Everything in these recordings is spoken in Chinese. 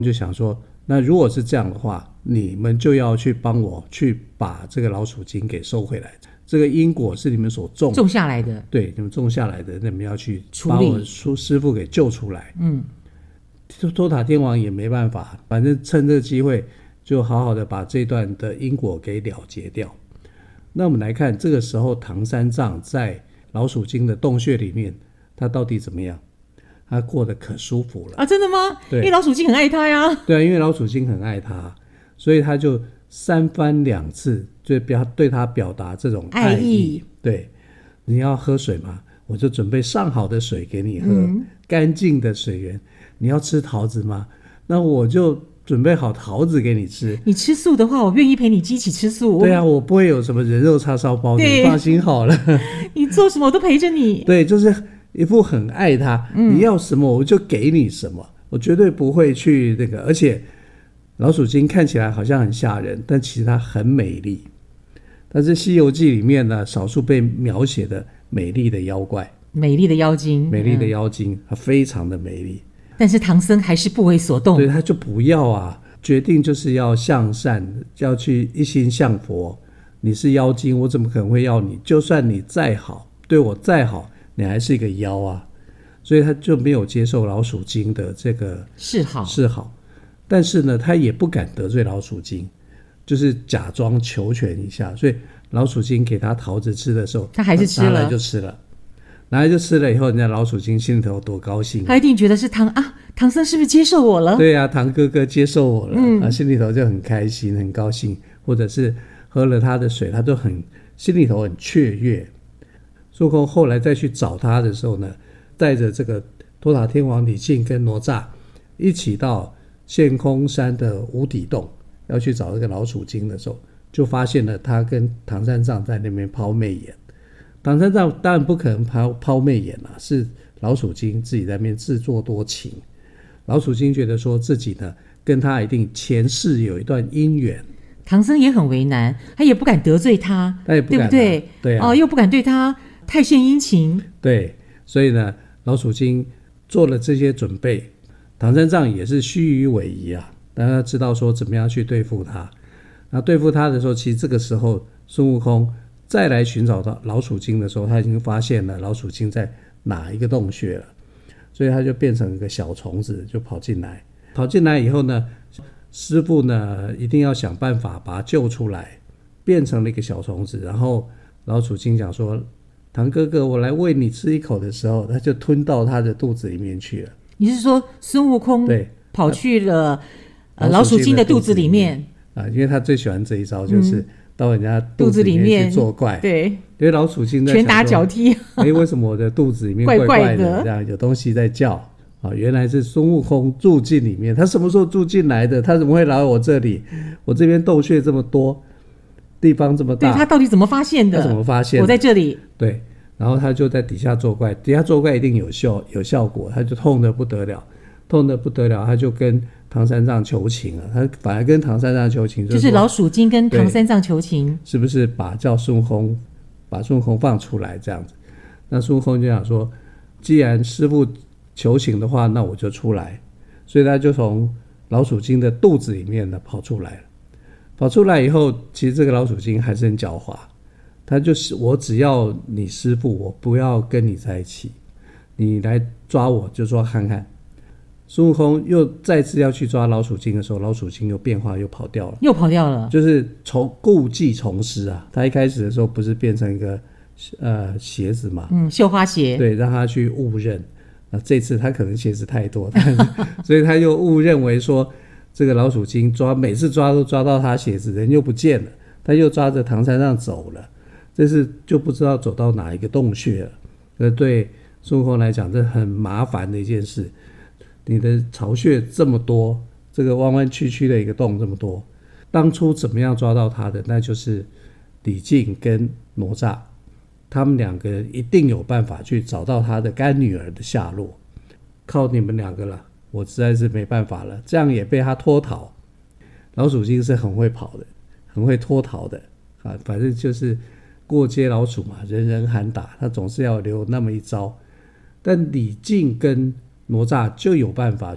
就想说，那如果是这样的话，你们就要去帮我去把这个老鼠精给收回来。这个因果是你们所种下来的， 对，你们种下来的，那你们要去处理把我师父给救出来。托塔天王也没办法，反正趁这个机会就好好的把这段的因果给了结掉。那我们来看这个时候唐三藏在老鼠精的洞穴里面，他到底怎么样？他过得可舒服了啊！真的吗？ 对， 因为老鼠精很爱他呀。 对啊，因为老鼠精很爱他，所以他就三番两次就对他表达这种爱意。对，你要喝水吗？我就准备上好的水给你喝，干净的水源。你要吃桃子吗？那我就准备好桃子给你吃。 你吃素的话，我愿意陪你一起吃素。 对啊，我不会有什么人肉叉烧包，你放心好了。 你做什么我都陪着你。 对，就是一副很爱他，你要什么我就给你什么，我绝对不会去那个。而且老鼠精看起来好像很吓人，但其实它很美丽。它是《西游记》里面呢少数被描写的美丽的妖怪， 美丽的妖精， 美丽的妖精，它非常的美丽。 但是唐僧还是不为所动， 对，他就不要啊，决定就是要向善，要去一心向佛。你是妖精，我怎么可能会要你？就算你再好，对我再好，你还是一个妖啊。所以他就没有接受老鼠精的这个示好。但是呢，他也不敢得罪老鼠精，就是假装求全一下。所以老鼠精给他桃子吃的时候， 他还是吃了， 拿来就吃了。拿来就吃了以后，人家老鼠精心里头多高兴， 他一定觉得是唐僧是不是接受我了？ 对啊，唐哥哥接受我了，他心里头就很开心很高兴，或者是喝了他的水，他都心里头很雀跃。孙悟空后来再去找他的时候呢，带着这个托塔天王李靖跟哪吒一起到陷空山的无底洞，要去找这个老鼠精的时候，就发现了他跟唐三藏在那边抛媚眼。唐三藏当然不可能抛媚眼啦，是老鼠精自己在那边自作多情。老鼠精觉得说自己呢跟他一定前世有一段姻缘， 唐僧也很为难，他也不敢得罪他， 他也不敢， 对不对？ 对啊， 又不敢对他太献殷勤， 对，所以呢，老鼠精做了这些准备，唐三藏也是虚与委蛇啊，但他知道说怎么样去对付他。那对付他的时候，其实这个时候孙悟空再来寻找到老鼠精的时候，他已经发现了老鼠精在哪一个洞穴了，所以他就变成一个小虫子，就跑进来。跑进来以后呢，师父呢一定要想办法把他救出来，变成了一个小虫子。然后老鼠精讲说：“唐哥哥，我来喂你吃一口的时候，他就吞到他的肚子里面去了。” 你是说孙悟空对跑去了老鼠精的肚子里面啊？因为他最喜欢这一招，就是到人家肚子里面去作怪。 对， 因为老鼠精在拳打脚踢， 为什么我的肚子里面怪怪的？这样有东西在叫啊！原来是孙悟空住进里面。他什么时候住进来的？他怎么会来我这里？我这边洞穴这么多，地方这么大， 对，他到底怎么发现的？ 他怎么发现的？ 我在这里。 对，然后他就在底下作怪，底下作怪一定有效果，他就痛得不得了，他就跟唐三藏求情了。他反而跟唐三藏求情， 就是老鼠精跟唐三藏求情， 是不是叫孙悟空把孙悟空放出来这样子？那孙悟空就想说，既然师父求情的话，那我就出来。所以他就从老鼠精的肚子里面呢跑出来了。跑出来以后，其实这个老鼠精还是很狡猾，他就是我只要你师父，我不要跟你在一起，你来抓我就抓看看。孙悟空又再次要去抓老鼠精的时候，老鼠精又变化又跑掉了，就是故技重施啊。他一开始的时候不是变成一个鞋子嘛， 绣花鞋， 对，让他去误认。那这次他可能鞋子太多，所以他又误认为说这个老鼠精每次抓都抓到他鞋子，人又不见了，他又抓着唐三藏走了，这次就不知道走到哪一个洞穴了。对孙悟空来讲，这很麻烦的一件事。你的巢穴这么多，这个弯弯曲曲的一个洞这么多，当初怎么样抓到他的？那就是李靖跟哪吒，他们两个人一定有办法去找到他的干女儿的下落，靠你们两个了，我实在是没办法了。这样也被他脱逃。老鼠精是很会跑的，很会脱逃的啊，反正就是过街老鼠嘛，人人喊打，他总是要留那么一招。但李靖跟哪吒就有办法去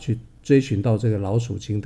追寻到这个老鼠精的